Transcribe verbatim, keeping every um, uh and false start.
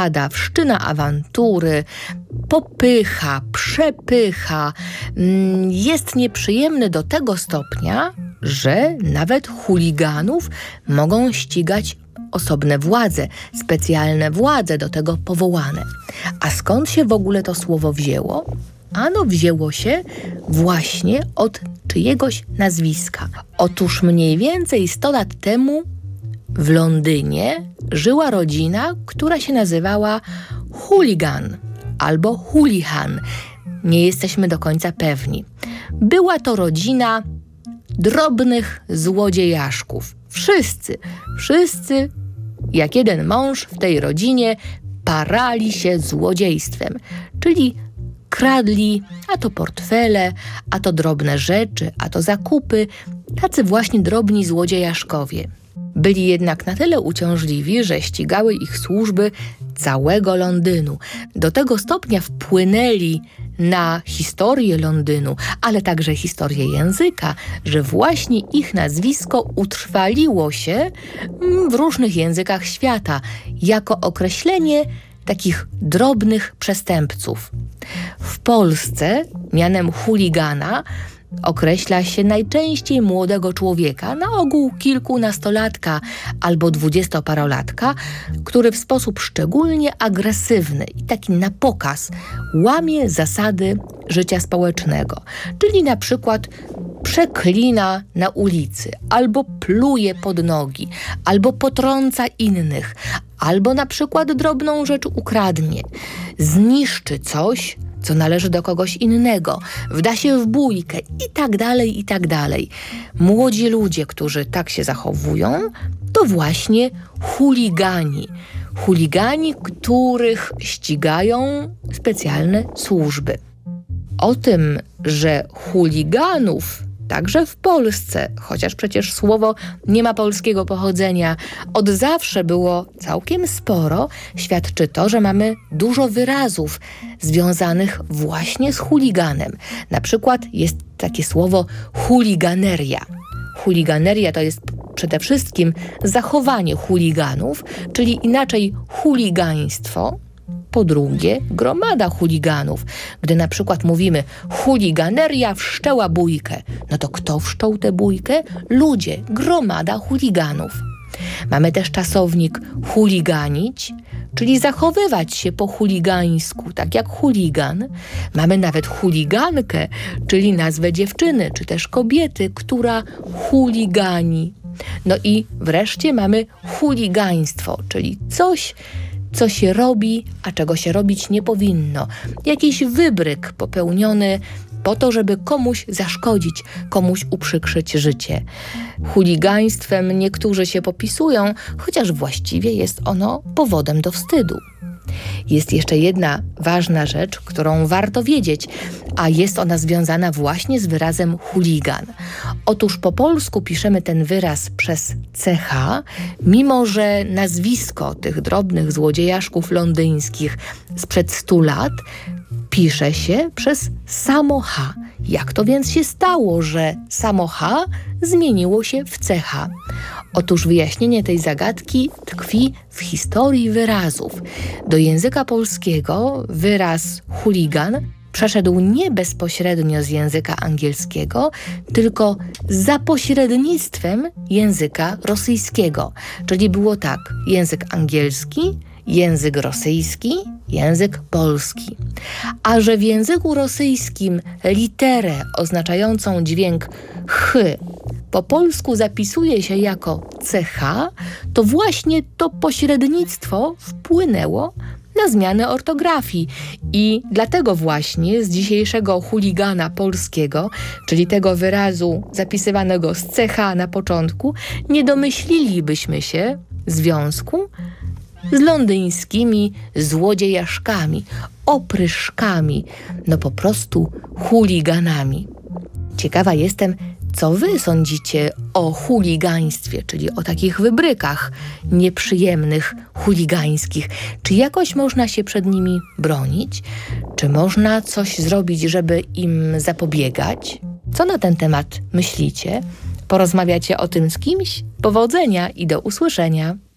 wpada, wszczyna awantury, popycha, przepycha, jest nieprzyjemny do tego stopnia, że nawet chuliganów mogą ścigać osobne władze, specjalne władze do tego powołane. A skąd się w ogóle to słowo wzięło? Ano wzięło się właśnie od czyjegoś nazwiska. Otóż mniej więcej sto lat temu w Londynie żyła rodzina, która się nazywała Hooligan albo Houlihan. Nie jesteśmy do końca pewni. Była to rodzina drobnych złodziejaszków. Wszyscy, wszyscy jak jeden mąż w tej rodzinie parali się złodziejstwem, czyli kradli a to portfele, a to drobne rzeczy, a to zakupy, tacy właśnie drobni złodziejaszkowie. Byli jednak na tyle uciążliwi, że ścigały ich służby całego Londynu. Do tego stopnia wpłynęli na historię Londynu, ale także historię języka, że właśnie ich nazwisko utrwaliło się w różnych językach świata jako określenie takich drobnych przestępców. W Polsce mianem chuligana określa się najczęściej młodego człowieka, na ogół kilkunastolatka albo dwudziestoparolatka, który w sposób szczególnie agresywny i taki na pokaz łamie zasady życia społecznego, czyli na przykład przeklina na ulicy, albo pluje pod nogi, albo potrąca innych, albo na przykład drobną rzecz ukradnie, zniszczy coś, co należy do kogoś innego, wda się w bójkę i tak dalej, i tak dalej. Młodzi ludzie, którzy tak się zachowują, to właśnie chuligani. Chuligani, których ścigają specjalne służby. O tym, że chuliganów także w Polsce, chociaż przecież słowo nie ma polskiego pochodzenia, od zawsze było całkiem sporo, świadczy to, że mamy dużo wyrazów związanych właśnie z chuliganem. Na przykład jest takie słowo chuliganeria. Chuliganeria to jest przede wszystkim zachowanie chuliganów, czyli inaczej chuligaństwo. Po drugie, gromada chuliganów. Gdy na przykład mówimy chuliganeria wszczęła bójkę, no to kto wszczął tę bójkę? Ludzie, gromada chuliganów. Mamy też czasownik chuliganić, czyli zachowywać się po chuligańsku, tak jak chuligan. Mamy nawet chuligankę, czyli nazwę dziewczyny, czy też kobiety, która chuligani. No i wreszcie mamy chuligaństwo, czyli coś, co się robi, a czego się robić nie powinno. Jakiś wybryk popełniony po to, żeby komuś zaszkodzić, komuś uprzykrzyć życie. Chuligaństwem niektórzy się popisują, chociaż właściwie jest ono powodem do wstydu. Jest jeszcze jedna ważna rzecz, którą warto wiedzieć, a jest ona związana właśnie z wyrazem chuligan. Otóż po polsku piszemy ten wyraz przez C H, mimo że nazwisko tych drobnych złodziejaszków londyńskich sprzed stu lat pisze się przez samo H. Jak to więc się stało, że samo H zmieniło się w C H? Otóż wyjaśnienie tej zagadki tkwi w historii wyrazów. Do języka polskiego wyraz chuligan przeszedł nie bezpośrednio z języka angielskiego, tylko za pośrednictwem języka rosyjskiego. Czyli było tak, język angielski, język rosyjski, język polski. A że w języku rosyjskim literę oznaczającą dźwięk ch po polsku zapisuje się jako C H, to właśnie to pośrednictwo wpłynęło na zmianę ortografii i dlatego właśnie z dzisiejszego chuligana polskiego, czyli tego wyrazu zapisywanego z C H na początku, nie domyślilibyśmy się związku z londyńskimi złodziejaszkami, opryszkami, no po prostu chuliganami. Ciekawa jestem, co wy sądzicie o chuligaństwie, czyli o takich wybrykach nieprzyjemnych, chuligańskich. Czy jakoś można się przed nimi bronić? Czy można coś zrobić, żeby im zapobiegać? Co na ten temat myślicie? Porozmawiacie o tym z kimś? Powodzenia i do usłyszenia!